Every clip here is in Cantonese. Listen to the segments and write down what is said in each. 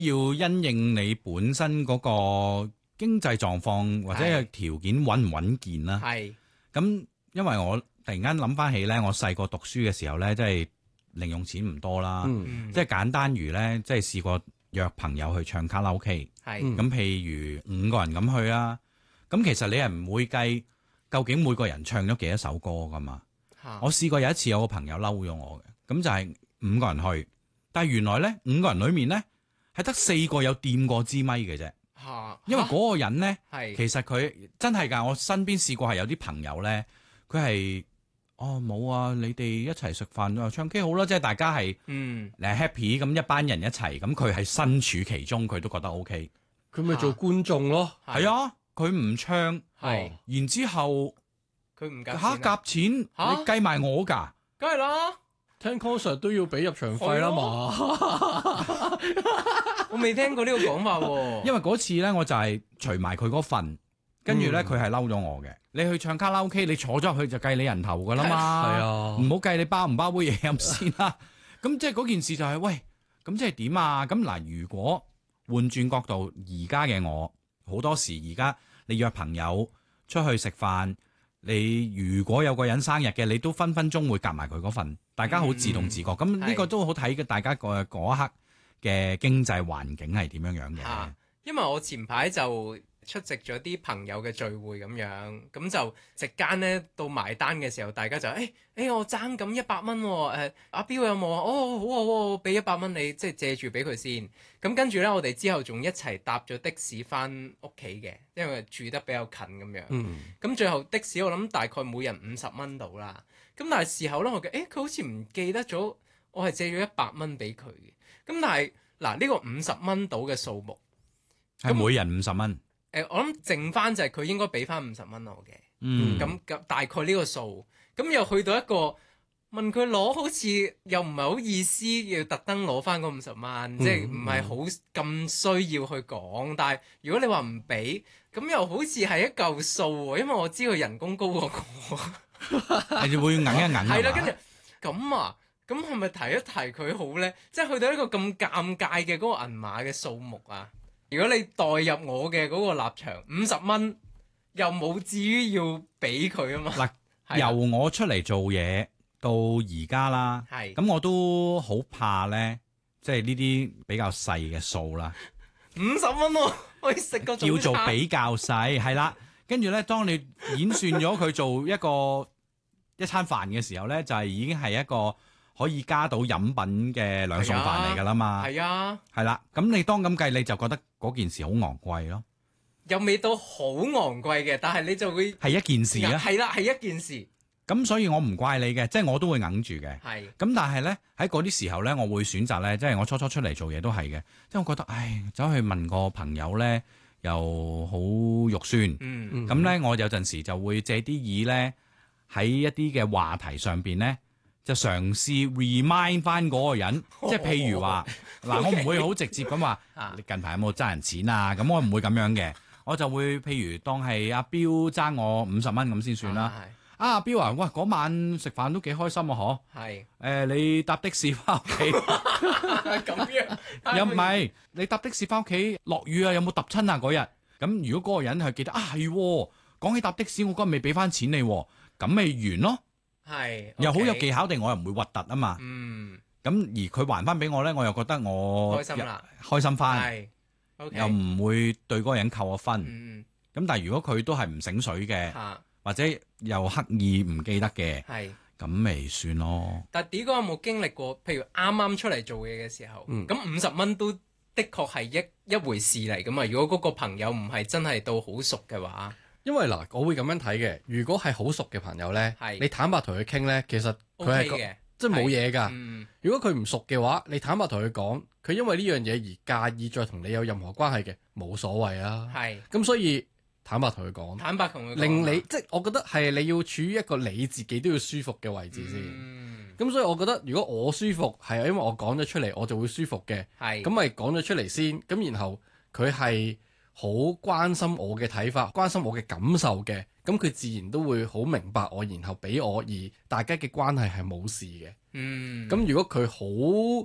要因應你本身嗰個經濟狀況或者係條件穩唔穩健啦。 係咁，因為我突然間諗翻起咧，我細個讀書嘅時候咧，即係零用錢唔多啦，即係簡單如咧，即係試過約朋友去唱卡拉 OK， 係咁譬如5個人咁去啦，咁其實你係唔會計究竟每個人唱咗幾多首歌噶嘛。我試過有一次有個朋友嬲咗我嘅，咁就係5個人去，但係原來咧5個人裏面咧係得4個有掂過支咪嘅啫。因為嗰個人咧，其實佢真係㗎，我身邊試過係有啲朋友咧，佢係冇啊，你哋一齊食飯唱 K 好啦，即係大家係happy 咁一班人一齊，咁佢係身處其中，佢都覺得 OK， 佢咪做觀眾咯。 係啊，佢唔唱，然之後佢唔夾夾錢，你計埋我㗎， 梗係啦， 聽 concert 都要俾入場費啦嘛。 我未聽過呢個講法喎。 因為嗰次咧，我就係除埋佢嗰份，跟住咧佢係嬲咗我嘅。你去唱卡拉 OK，你坐咗入去就計你人頭㗎啦嘛。 係啊， 唔好計你包唔包杯嘢飲先啦。咁即係嗰件事就係喂，咁即係點啊？咁嗱，如果換轉角度，而家嘅我好多時而家你約朋友出去食飯，你如果有個人生日嘅，你都分分鐘會夾埋佢嗰份，大家好自動自覺。咁呢個都好睇嘅，大家嗰一刻嘅經濟環境係點樣樣嘅。 因為我前排就出席咗啲朋友嘅聚會咁樣，咁就席間咧到埋單嘅時候，大家就我爭咁100蚊喎，阿標有冇啊？哦，好啊，我俾100蚊你，即係借住俾佢先。咁跟住咧，我哋之後仲一齊搭咗的士翻屋企嘅，因為住得比較近咁樣。咁最後的士我諗大概每人50蚊到啦。咁但係事後咧，我佢好似唔記得咗，我係借咗100蚊俾佢嘅。咁但係嗱，呢個50蚊到嘅數目係每人50蚊。 我諗剩翻就係佢應該俾翻50蚊我嘅，咁大概呢個數，咁又去到一個問佢攞，好似又唔係好意思要特登攞翻嗰50蚊，即係唔係好咁需要去講。但係如果你話唔俾，咁又好似係一嚿數喎，因為我知佢人工高過我， 你會硬一硬係啦，跟住咁啊，咁係咪提一提佢好咧？即係去到一個咁尷尬嘅嗰個銀碼嘅數目啊！如果你代入我嘅嗰個立場，50蚊又冇至於要俾佢啊嘛。 嗱，由我出嚟做嘢到而家啦，咁我都好怕咧，即係呢啲比較細嘅數啦。 50蚊喎，可以食個早餐叫做比較細，係啦。跟住咧，當你演算咗佢做一餐飯嘅時候咧，就係已經係一個可以加到飲品嘅兩餸飯嚟㗎啦嘛。 係啊， 係啦。咁你當咁計，你就覺得嗰件事好昂貴咯。 又未到好昂貴嘅，但係你就會係一件事啊。 係啦，係一件事。 咁所以我唔怪你嘅，即係我都會硬住嘅。 係。 咁但係咧，喺嗰啲時候咧，我會選擇咧，即係我初出嚟做嘢都係嘅。即係我覺得，走去問個朋友咧，又好肉酸。咁咧，我有陣時就會借啲意咧，喺一啲嘅話題上邊咧，就嘗試 remind 翻嗰個人。即係譬如話，嗱，我唔會好直接咁話，你近排有冇爭人錢啊？咁我唔會咁樣嘅，我就會譬如當係阿標爭我50蚊咁先算啦。阿標啊，哇！嗰晚食飯都幾開心啊，嗬。係。你搭的士翻屋企。 咁樣。 又唔係，你搭的士翻屋企落雨啊？有冇揼親啊嗰日？咁如果嗰個人係記得係，講起搭的士，我嗰日未俾翻錢你，咁咪完咯。係。又好有技巧地，我又唔會核突啊嘛。咁而佢還翻俾我咧，我又覺得我開心啦， 開心翻。 係。 又唔會對嗰個人扣我分。咁但係如果佢都係唔醒水嘅。或者又刻意唔記得嘅，咁咪算咯。 但係點講有冇經歷過？譬如啱啱出嚟做嘢嘅時候，咁50蚊都的確係一回事嚟㗎嘛。如果嗰個朋友唔係真係到好熟嘅話， 因為嗱，我會咁樣睇嘅。如果係好熟嘅朋友咧，你坦白同佢傾咧，其實佢係即係冇嘢㗎。如果佢唔熟嘅話，你坦白同佢講，佢因為呢樣嘢而介意再同你有任何關係嘅，冇所謂啊。咁所以。坦白同佢講， 坦白同佢講， 令你即係我覺得係你要處於一個你自己都要舒服嘅位置先。咁所以我覺得如果我舒服係因為我講咗出嚟，我就會舒服嘅。咁咪講咗出嚟先。咁然後佢係好關心我嘅睇法，關心我嘅感受嘅。咁佢自然都會好明白我，然後俾我，而大家嘅關係係冇事嘅。咁如果佢好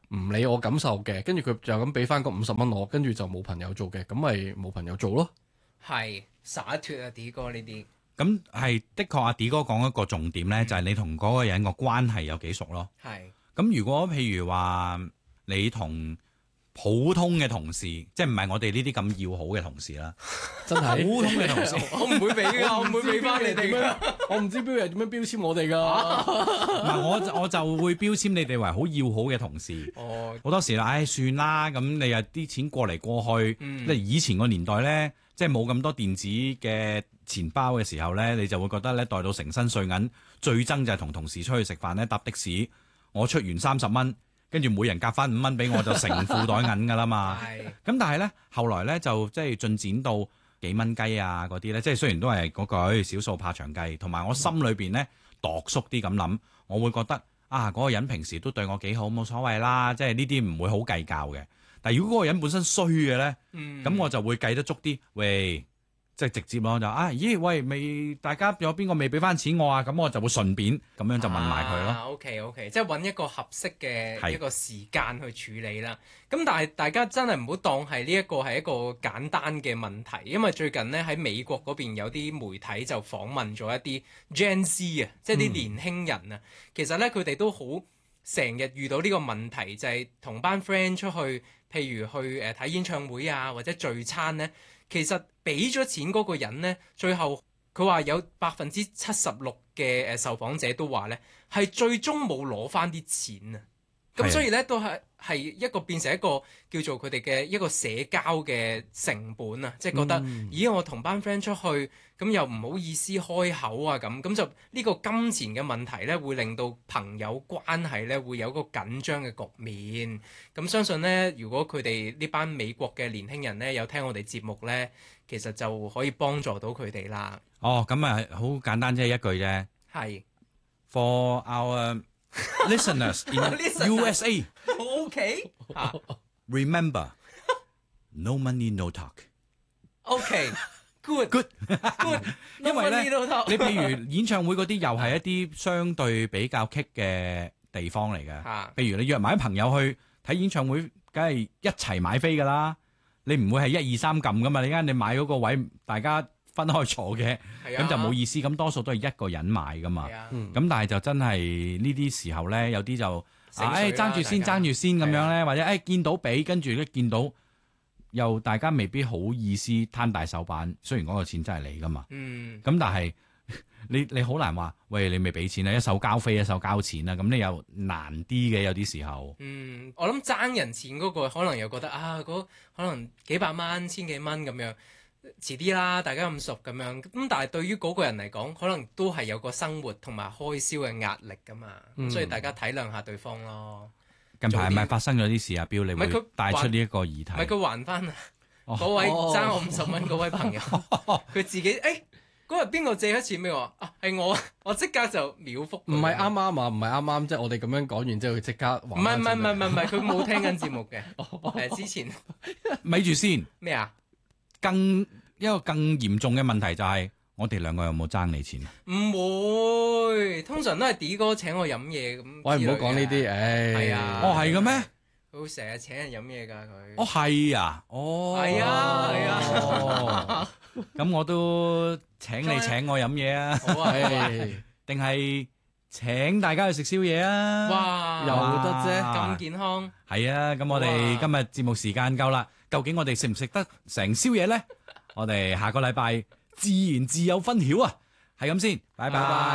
唔理我感受嘅，跟住佢就咁俾翻個50蚊我，跟住就冇朋友做嘅，咁咪冇朋友做咯。 係灑脱啊，D 哥呢啲。 咁係的確，阿 D 哥講一個重點咧，就係你同嗰個人個關係有幾熟咯。 係。 咁如果譬如話你同普通嘅同事，即係唔係我哋呢啲咁要好嘅同事啦， 真係普通嘅同事， 我唔會俾㗎，我唔會俾翻你哋㗎。 我唔知標人點樣標籤我哋㗎。 唔係我就會標籤你哋為好要好嘅同事。 哦， 好多時啦，唉算啦，咁你又啲錢過嚟過去，即係以前個年代咧，即係冇咁多電子嘅錢包嘅時候咧，你就會覺得咧袋到成身碎銀，最憎就係同同事出去食飯咧，搭的士，我出完30蚊。跟住每人夾翻5蚊俾我，就成褲袋銀㗎啦嘛。咁但係咧，後來咧就即係進展到幾蚊雞啊嗰啲咧，即係雖然都係嗰句少數怕長計，同埋我心裏邊咧度縮啲咁諗，我會覺得啊嗰個人平時都對我幾好，冇所謂啦，即係呢啲唔會好計較嘅。但係如果嗰個人本身衰嘅咧，咁我就會計得足啲，喂。即係直接咯，就咦喂，未大家有邊個未俾翻錢我啊？咁我就會順便咁樣就問埋佢咯。 OK， 即係揾一個合適嘅一個時間去處理啦。咁但係大家真係唔好當係呢一個係一個簡單嘅問題，因為最近呢，喺美國嗰邊有啲媒體就訪問咗一啲 Gen Z 啊，即係啲年輕人啊。其實呢，佢哋都好成日遇到呢個問題，就係同班 friend 出去，譬如去睇演唱會啊，或者聚餐呢。其實俾咗錢嗰個人呢，最後佢話有76%嘅受訪者都話呢，係最終冇攞翻啲錢啊！咁所以呢，都係一個變成一個叫做佢哋嘅一個社交嘅成本啊！即係覺得，咦我同班 friend 出去，咁又唔好意思開口啊咁就呢個金錢嘅問題呢，會令到朋友關係呢會有個緊張嘅局面。咁相信呢，如果佢哋呢班美國嘅年輕人呢，有聽我哋節目呢，其實就可以幫助到佢哋啦。 哦，咁啊好簡單啫，一句啫。 係 For our listeners in USA. OK. Remember, no money, no talk. OK. Good. 因為咧，你譬如演唱會嗰啲，又係一啲相對比較棘嘅地方嚟嘅。譬如你約埋啲朋友去睇演唱會，梗係一齊買飛㗎啦。你唔會係1、2、3撳㗎嘛？你你買嗰個位，大家分開坐嘅，咁就冇意思。咁多數都係一個人買㗎嘛。咁但係就真係呢啲時候咧，有啲就爭住先咁樣咧，或者見到俾，跟住咧見到又大家未必好意思攤大手板。雖然嗰個錢真係你㗎嘛。咁但係你好難話，喂，你未俾錢啊，一手交飛一手交錢啊，咁你又難啲嘅有啲時候。 我諗爭人錢嗰個可能又覺得可能幾百蚊、千幾蚊咁樣。遲啲啦，大家咁熟咁樣，咁但係對於嗰個人嚟講，可能都係有個生活同埋開銷嘅壓力噶嘛，所以大家體諒下對方咯。 近排係咪發生咗啲事啊？標，你會帶出呢一個議題？ 唔係佢還翻啊！嗰位爭我50蚊嗰位朋友，佢自己嗰日邊個借咗錢俾我啊？係我即刻就秒覆。唔係啱啱啊，唔係啱啱，即係我哋咁樣講完之後，佢即刻還。 唔係，佢冇聽緊節目嘅。之前咪住先咩啊？ 一個更嚴重嘅問題就係，我哋兩個有冇爭你錢？ 唔會，通常都係 D 哥請我飲嘢咁。 喂，唔好講呢啲， 係啊。 係嘅咩？ 佢會成日請人飲嘢㗎佢。 係啊。 係啊。 咁我都請你請我飲嘢啊。 好啊。 定係請大家去食宵夜啊？ 哇， 又得啫， 咁健康。 係啊，咁我哋今日節目時間夠啦。究竟我哋食唔食得成宵夜咧？我哋下個禮拜自然自有分曉啊！係咁先，拜拜。